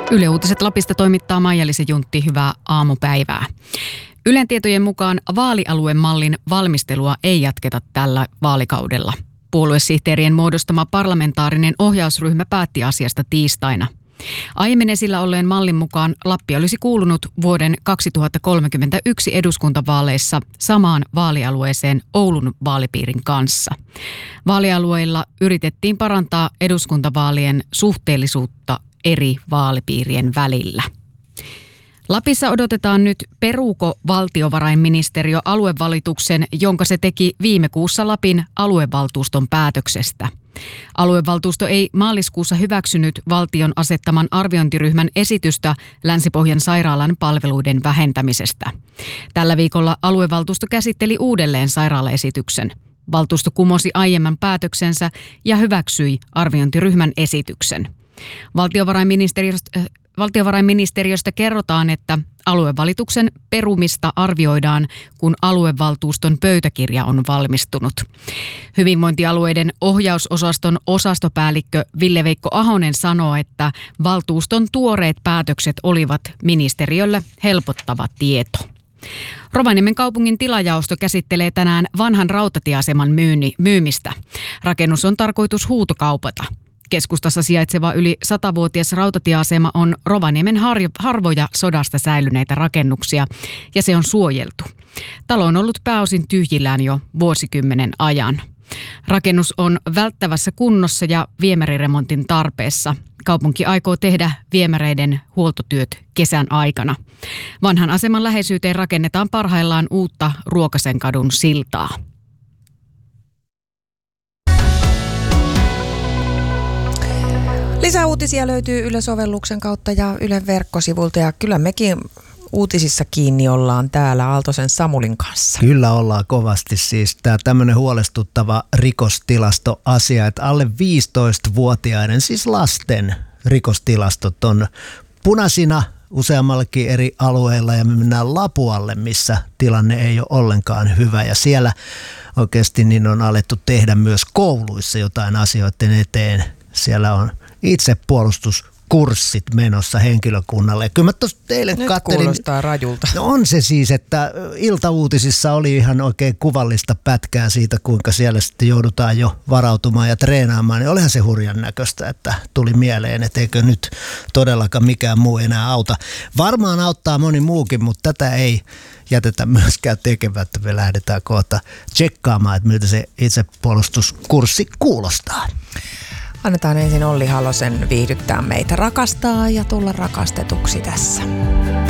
Yle Uutiset Lapista toimittaa Maija-Liisa Juntti. Hyvää aamupäivää. Ylen tietojen mukaan vaalialuemallin valmistelua ei jatketa tällä vaalikaudella. Puoluesihteerien muodostama parlamentaarinen ohjausryhmä päätti asiasta tiistaina. Aiemmin esillä olleen mallin mukaan Lappi olisi kuulunut vuoden 2031 eduskuntavaaleissa samaan vaalialueeseen Oulun vaalipiirin kanssa. Vaalialueilla yritettiin parantaa eduskuntavaalien suhteellisuutta eri vaalipiirien välillä. Lapissa odotetaan nyt, peruuko valtiovarainministeriö aluevalituksen, jonka se teki viime kuussa Lapin aluevaltuuston päätöksestä. Aluevaltuusto ei maaliskuussa hyväksynyt valtion asettaman arviointiryhmän esitystä Länsi-Pohjan sairaalan palveluiden vähentämisestä. Tällä viikolla aluevaltuusto käsitteli uudelleen sairaalaesityksen. Valtuusto kumosi aiemman päätöksensä ja hyväksyi arviointiryhmän esityksen. Valtiovarainministeriöstä kerrotaan, että aluevalituksen perumista arvioidaan, kun aluevaltuuston pöytäkirja on valmistunut. Hyvinvointialueiden ohjausosaston osastopäällikkö Ville-Veikko Ahonen sanoo, että valtuuston tuoreet päätökset olivat ministeriölle helpottava tieto. Rovaniemen kaupungin tilajaosto käsittelee tänään vanhan rautatieaseman myymistä. Rakennus on tarkoitus huutokaupata. Keskustassa sijaitseva yli 100-vuotias rautatieasema on Rovaniemen harvoja sodasta säilyneitä rakennuksia ja se on suojeltu. Talo on ollut pääosin tyhjillään jo vuosikymmenen ajan. Rakennus on välttävässä kunnossa ja viemäriremontin tarpeessa. Kaupunki aikoo tehdä viemäreiden huoltotyöt kesän aikana. Vanhan aseman läheisyyteen rakennetaan parhaillaan uutta Ruokasenkadun siltaa. Lisää uutisia löytyy Yle-sovelluksen kautta ja Ylen verkkosivulta ja kyllä mekin uutisissa kiinni ollaan täällä Aaltosen Samulin kanssa. Kyllä ollaan kovasti, siis tämä tämmöinen huolestuttava rikostilastoasia, että alle 15-vuotiaiden, siis lasten rikostilastot on punaisina useammallakin eri alueilla ja me mennään Lapualle, missä tilanne ei ole ollenkaan hyvä ja siellä oikeasti niin on alettu tehdä myös kouluissa jotain asioiden eteen. Siellä on itsepuolustuskurssit menossa henkilökunnalle. Kyllä mä tuossa eilen nyt kattelin. Kuulostaa rajulta. No on se siis, että iltauutisissa oli ihan oikein kuvallista pätkää siitä, kuinka siellä sitten joudutaan jo varautumaan ja treenaamaan. Niin olihan se hurjan näköistä, että tuli mieleen, että eikö nyt todellakaan mikään muu enää auta. Varmaan auttaa moni muukin, mutta tätä ei jätetä myöskään tekemättä. Me lähdetään kohta tsekkaamaan, että miltä se itsepuolustuskurssi kuulostaa. Annetaan ensin Olli Halosen viihdyttää meitä, rakastaa ja tulla rakastetuksi tässä.